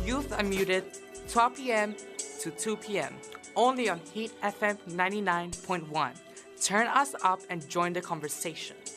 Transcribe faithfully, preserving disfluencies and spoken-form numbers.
Youth Unmuted, twelve p.m. to two p.m. only on Heat F M ninety-nine point one. Turn us up and join the conversation.